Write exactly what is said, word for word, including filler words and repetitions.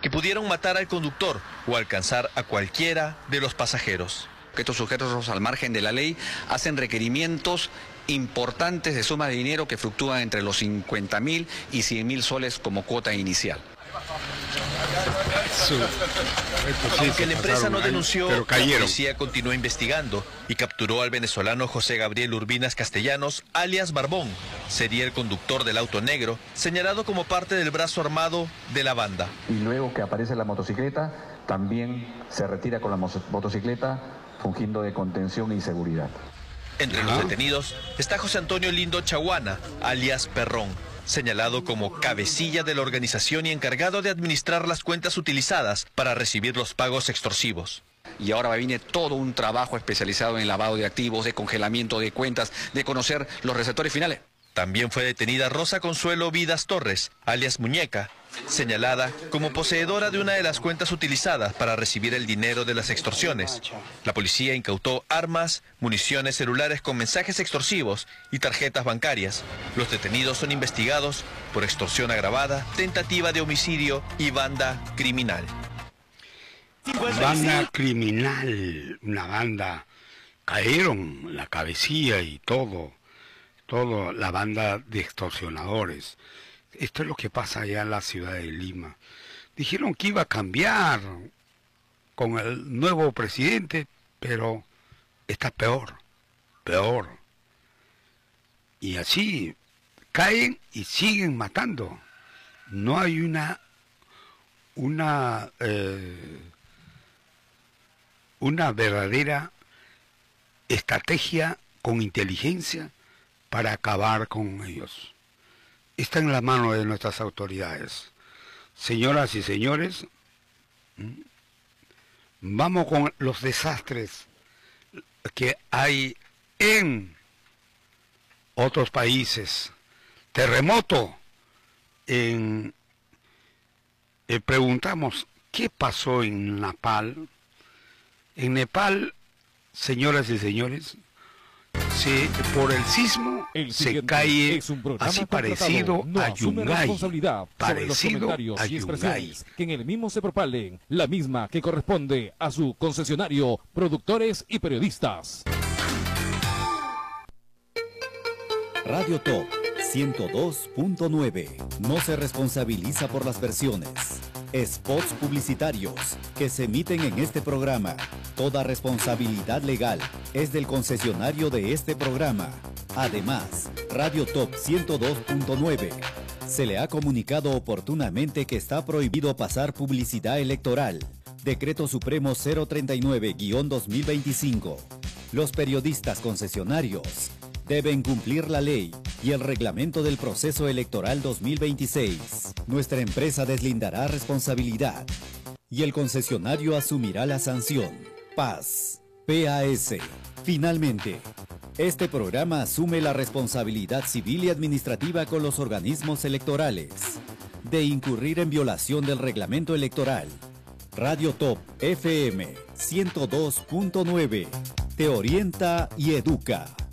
que pudieron matar al conductor o alcanzar a cualquiera de los pasajeros. Estos sujetos al margen de la ley hacen requerimientos importantes de sumas de dinero que fluctúan entre los cincuenta mil y cien mil soles como cuota inicial. Sí. Aunque la empresa no denunció, pero la policía continuó investigando y capturó al venezolano José Gabriel Urbinas Castellanos, alias Barbón. Sería el conductor del auto negro, señalado como parte del brazo armado de la banda. Y luego que aparece la motocicleta, también se retira con la motocicleta, fungiendo de contención y seguridad. Entre los detenidos está José Antonio Lindo Chaguana, alias Perrón, señalado como cabecilla de la organización y encargado de administrar las cuentas utilizadas para recibir los pagos extorsivos. Y ahora viene todo un trabajo especializado en lavado de activos, de congelamiento de cuentas, de conocer los receptores finales. También fue detenida Rosa Consuelo Vidas Torres, alias Muñeca, señalada como poseedora de una de las cuentas utilizadas para recibir el dinero de las extorsiones. La policía incautó armas, municiones celulares con mensajes extorsivos y tarjetas bancarias. Los detenidos son investigados por extorsión agravada, tentativa de homicidio y banda criminal. Banda criminal, una banda, cayeron la cabecilla y todo, todo la banda de extorsionadores. Esto es lo que pasa allá en la ciudad de Lima. Dijeron que iba a cambiar con el nuevo presidente, pero está peor, peor. Y así caen y siguen matando. No hay una, una, eh, una verdadera estrategia con inteligencia para acabar con ellos. Está en la mano de nuestras autoridades. Señoras y señores, vamos con los desastres que hay en otros países. Terremoto. En, eh, preguntamos, ¿qué pasó en Nepal? En Nepal, señoras y señores, se, por el sismo el se cae es un así parecido no a asume Yungay, responsabilidad sobre los parecido comentarios a y Yungay. expresiones que en el mismo se propalen, la misma que corresponde a su concesionario, productores y periodistas. Radio Top ciento dos punto nueve no se responsabiliza por las versiones, spots publicitarios que se emiten en este programa. Toda responsabilidad legal es del concesionario de este programa. Además, Radio Top ciento dos punto nueve se le ha comunicado oportunamente que está prohibido pasar publicidad electoral. Decreto Supremo cero treinta y nueve guión dos mil veinticinco. Los periodistas concesionarios deben cumplir la ley y el reglamento del proceso electoral dos mil veintiséis. Nuestra empresa deslindará responsabilidad y el concesionario asumirá la sanción. Paz. P A S. Finalmente, este programa asume la responsabilidad civil y administrativa con los organismos electorales de incurrir en violación del reglamento electoral. Radio Top F M ciento dos punto nueve te orienta y educa.